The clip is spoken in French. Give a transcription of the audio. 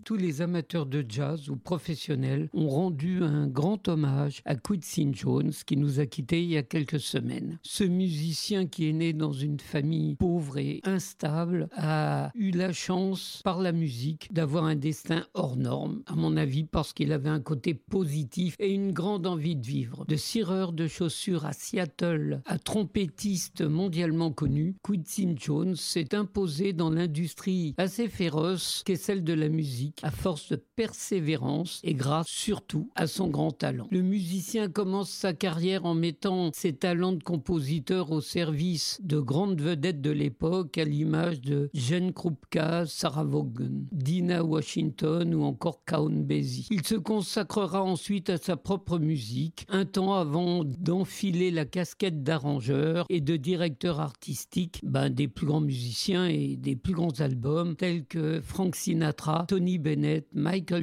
tous les amateurs de jazz ou professionnels ont rendu un grand hommage à Quincy Jones qui nous a quittés il y a quelques semaines. Ce musicien qui est né dans une famille pauvre et instable a eu la chance par la musique d'avoir un destin hors norme, à mon avis parce qu'il avait un côté positif et une grande envie de vivre. De cireur de chaussures à Seattle à trompettiste mondialement connu, Quincy Jones s'est imposé dans l'industrie assez féroce qu'est celle de la musique à force de persévérance et grâce surtout à son grand talent. Le musicien commence sa carrière en mettant ses talents de compositeur au service de grandes vedettes de l'époque à l'image de Jane Krupka, Sarah Vaughan, Dinah Washington ou encore Count Basie. Il se consacrera ensuite à sa propre musique, un temps avant d'enfiler la casquette d'arrangeur et de directeur artistique des plus grands musiciens et des plus grands albums tels que Frank Sinatra, Tony Bennett, Michael